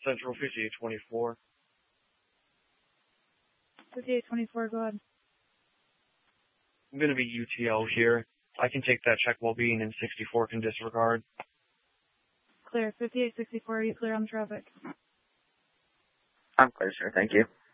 Central 5824. 5824, go ahead. I'm going to be UTL here. I can take that check while being in 64 can disregard. Clear. 5864, are you clear on the traffic? I'm clear, sir. Thank you.